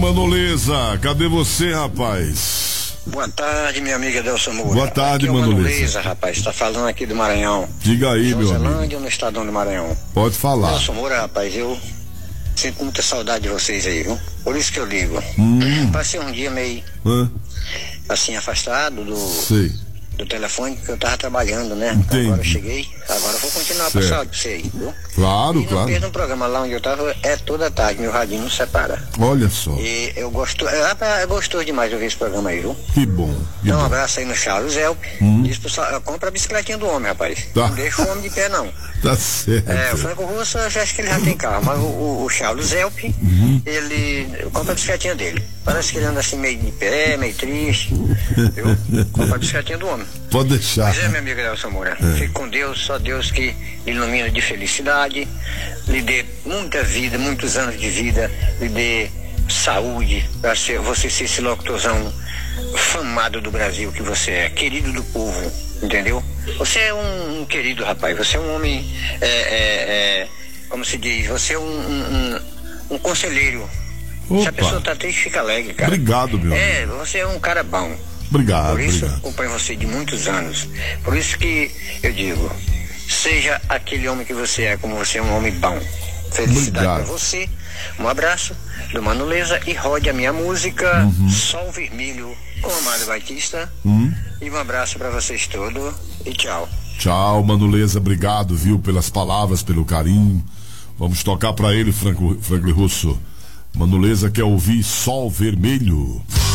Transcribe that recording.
Manoleza, cadê você, rapaz? Boa tarde, minha amiga Delson Moura. Boa tarde, aqui é o Manoleza, rapaz, tá falando aqui do Maranhão. Diga aí, meu amigo. Zelândia, no estadão do Maranhão. Pode falar. Delson Moura, rapaz, eu sinto muita saudade de vocês aí, viu? Por isso que eu ligo. Passei um dia meio assim, afastado do telefone, porque eu tava trabalhando, né? Entendi. Agora eu cheguei, agora eu vou continuar pra saúde pra você aí, viu? Claro, e não claro. perda um programa lá onde eu tava, é toda tarde, meu radinho não separa. Olha só. E eu gosto, é gostoso demais de ouvir esse programa aí, viu? Que bom. Então um abraço aí no Charles Elp. Diz pro compra a bicicletinha do homem, rapaz. Tá. Não deixa o homem de pé, não. Tá certo. O Franco Russo, eu já acho que ele já tem carro, mas o Charles Elp, ele compra a bicicletinha dele. Parece que ele anda assim meio de pé, meio triste, viu? Compra a bicicletinha do homem. Pode deixar. Pois é, minha amiga Delson Moura. Fique com Deus, só Deus que ilumina de felicidade, lhe dê muita vida, muitos anos de vida, lhe dê saúde, para você ser esse locutorzão famado do Brasil que você é, querido do povo, entendeu? Você é um querido rapaz, você é um homem, como se diz, você é um conselheiro. Opa. Se a pessoa tá triste, fica alegre, cara. Obrigado, meu amigo. Você é um cara bom. Obrigado, Por isso, obrigado. acompanho você de muitos anos. Por isso que eu digo, seja aquele homem que você é, como você é um homem bom. Felicidade para você. Um abraço do Manoleza e rode a minha música Sol Vermelho com Amado Batista. E um abraço para vocês todos e tchau. Tchau, Manoleza, obrigado, viu, pelas palavras, pelo carinho. Vamos tocar pra ele, Franklin Russo. Manoleza quer ouvir Sol Vermelho.